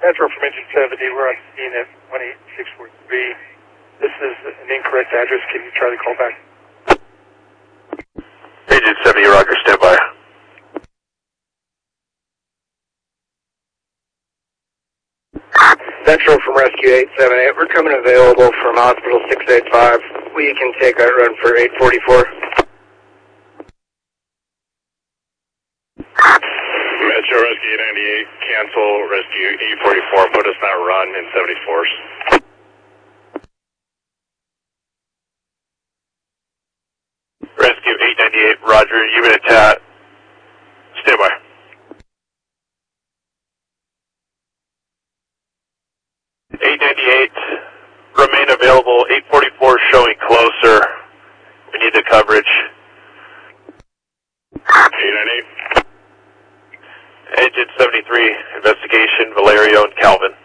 Central from Engine 70, we're on scene at 18643. This is an incorrect address. Can you try to call back? Engine 70, roger, stand by. Central from Rescue 878, we're coming available from Hospital 685. We can take our run for 844. Metro Rescue 98, cancel Rescue 844, put us on a run in 74s. Rescue 898, roger, unit at, stand by. 898, remain available, 844 showing closer, we need the coverage. 898. Engine 73, investigation, Valerio and Calvin.